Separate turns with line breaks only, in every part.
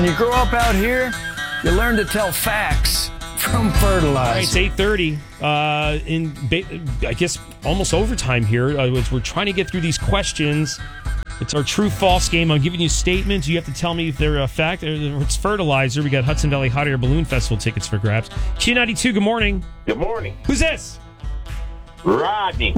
When you grow up out here, you learn to tell facts from fertilizer.
All right, it's 8:30. I guess almost overtime here. We're trying to get through these questions. It's our true-false game. I'm giving you statements. You have to tell me if they're a fact or if it's fertilizer. We got Hudson Valley Hot Air Balloon Festival tickets for grabs. Q92, good morning.
Good morning.
Who's this?
Rodney.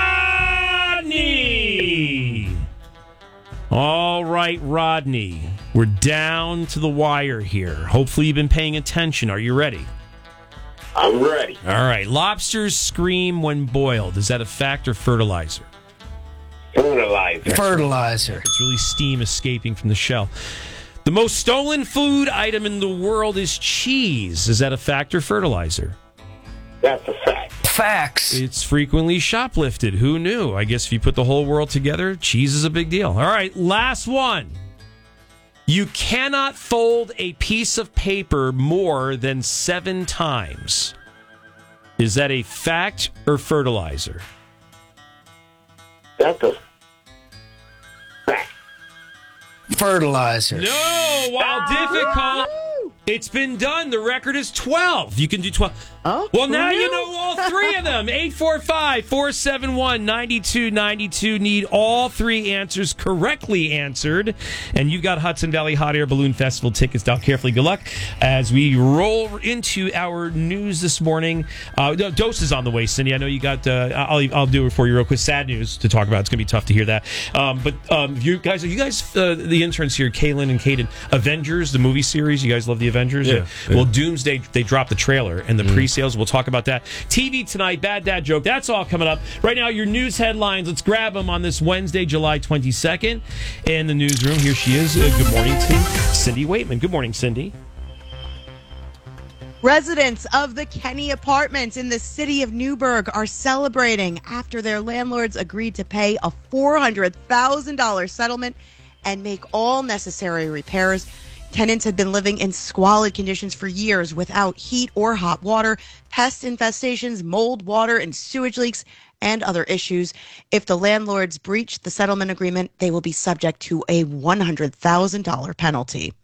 Rodney! All right, Rodney. We're down to the wire here. Hopefully you've been paying attention. Are you ready?
I'm ready.
All right. Lobsters scream when boiled. Is that a fact or fertilizer?
Fertilizer.
It's really steam escaping from the shell. The most stolen food item in the world is cheese. Is that a fact or fertilizer?
That's a fact.
Facts.
It's frequently shoplifted. Who knew? I guess if you put the whole world together, cheese is a big deal. All right, last one. You cannot fold a piece of paper more than 7 times. Is that a fact or fertilizer?
That's a fact.
Fertilizer.
No, while difficult, it's been done. The record is 12. You can do 12.
Oh,
well, now you know all 3 of them. 845-471-9292. Need all 3 answers correctly answered. And you've got Hudson Valley Hot Air Balloon Festival tickets down carefully. Good luck as we roll into our news this morning. Dose is on the way, Cindy. I know you got, I'll do it for you real quick. Sad news to talk about. It's going to be tough to hear that. But you guys, the interns here, Kaylin and Caden, Avengers, the movie series. You guys love the Avengers?
Yeah.
Well, Doomsday, they dropped the trailer and the pre-sales. We'll talk about that. TV tonight, bad dad joke. That's all coming up. Right now, your news headlines. Let's grab them on this Wednesday, July 22nd. In the newsroom, here she is. Good morning to Cindy Waitman. Good morning, Cindy.
Residents of the Kenny Apartments in the city of Newburgh are celebrating after their landlords agreed to pay a $400,000 settlement and make all necessary repairs. Tenants had been living in squalid conditions for years without heat or hot water, pest infestations, mold, water, and sewage leaks, and other issues. If the landlords breach the settlement agreement, they will be subject to a $100,000 penalty.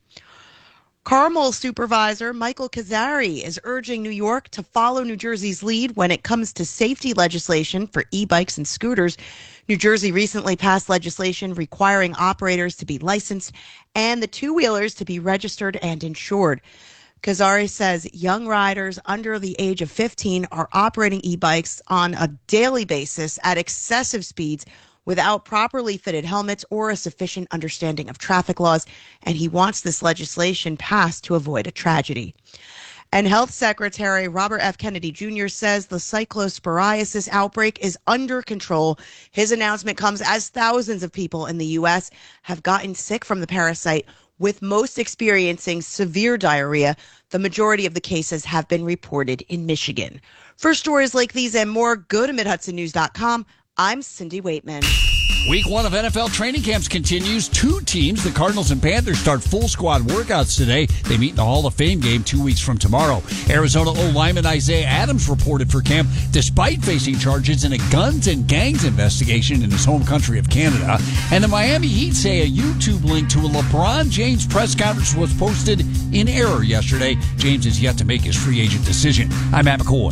Carmel Supervisor Michael Kazari is urging New York to follow New Jersey's lead when it comes to safety legislation for e-bikes and scooters. New Jersey recently passed legislation requiring operators to be licensed and the two-wheelers to be registered and insured. Kazari says young riders under the age of 15 are operating e-bikes on a daily basis at excessive speeds without properly fitted helmets or a sufficient understanding of traffic laws, and he wants this legislation passed to avoid a tragedy. And Health Secretary Robert F. Kennedy Jr. says the cyclosporiasis outbreak is under control. His announcement comes as thousands of people in the U.S. have gotten sick from the parasite, with most experiencing severe diarrhea. The majority of the cases have been reported in Michigan. For stories like these and more, go to MidHudsonNews.com. I'm Cindy Waitman.
Week 1 of NFL training camps continues. 2 teams, the Cardinals and Panthers, start full squad workouts today. They meet in the Hall of Fame game 2 weeks from tomorrow. Arizona O-lineman Isaiah Adams reported for camp despite facing charges in a guns and gangs investigation in his home country of Canada. And the Miami Heat say a YouTube link to a LeBron James press conference was posted in error yesterday. James is yet to make his free agent decision. I'm Matt McCoy.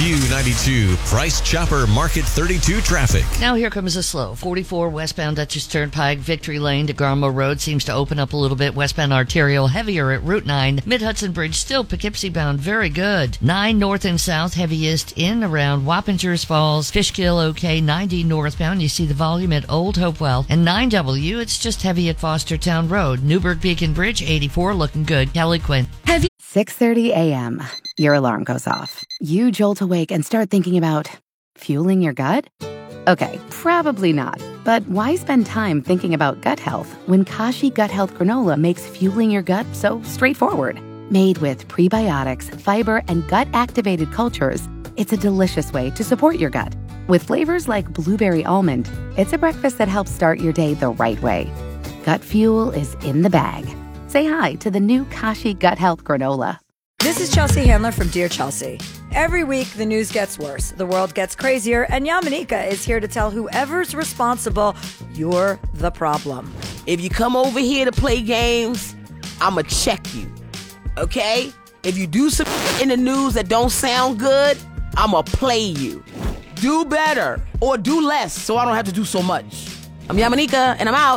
Q92, Price Chopper Market 32 traffic.
Now here comes a slow 44 westbound Dutchess Turnpike, Victory Lane to Garmo Road seems to open up a little bit. Westbound arterial heavier at Route 9. Mid-Hudson Bridge still Poughkeepsie bound very good. 9 north and south heaviest in around Wappingers Falls. Fishkill okay. 90 northbound you see the volume at Old Hopewell. And 9W it's just heavy at Fostertown Road. Newburgh Beacon Bridge 84 looking good. Kelly Quinn.
6:30 a.m. Your alarm goes off. You jolt awake and start thinking about fueling your gut? Okay, probably not. But why spend time thinking about gut health when Kashi Gut Health Granola makes fueling your gut so straightforward? Made with prebiotics, fiber, and gut-activated cultures, it's a delicious way to support your gut. With flavors like blueberry almond, it's a breakfast that helps start your day the right way. Gut fuel is in the bag. Say hi to the new Kashi Gut Health Granola.
This is Chelsea Handler from Dear Chelsea. Every week, the news gets worse, the world gets crazier, and Yamanika is here to tell whoever's responsible, you're the problem.
If you come over here to play games,
I'ma check you. Okay? If you do some in the news that don't sound good, I'ma play you. Do better or do less so I don't have to do so much. I'm Yamanika, and I'm out.